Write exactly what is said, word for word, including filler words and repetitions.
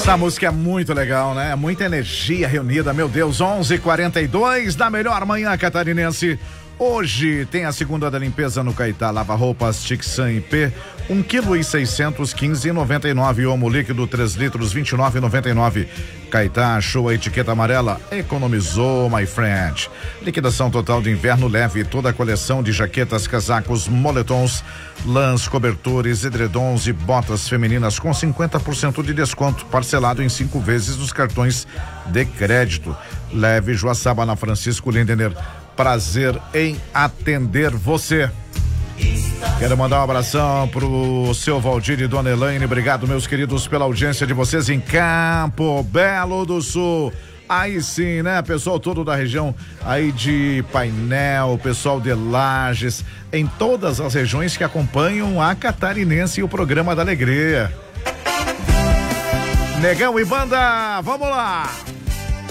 Essa música é muito legal, né? Muita energia reunida, meu Deus. onze e quarenta e dois da melhor manhã catarinense. Hoje tem a segunda da limpeza no Caetá. Lava roupas Tixan I P, um quilo e seiscentos, quinze e noventa e nove. Omo líquido três litros, vinte e nove e noventa e nove. Caetá achou a etiqueta amarela, economizou, my friend. Liquidação total de inverno leve, toda a coleção de jaquetas, casacos, moletons, lãs, cobertores, edredons e botas femininas com cinquenta por cento de desconto, parcelado em cinco vezes nos cartões de crédito. Leve Joaçaba na Francisco Lindener. Prazer em atender você. Quero mandar um abração pro seu Valdir e dona Elaine. Obrigado, meus queridos, pela audiência de vocês em Campo Belo do Sul. Aí sim, né? Pessoal todo da região aí de Painel, pessoal de Lages, em todas as regiões que acompanham a Catarinense e o programa da Alegria. Negão e banda, vamos lá!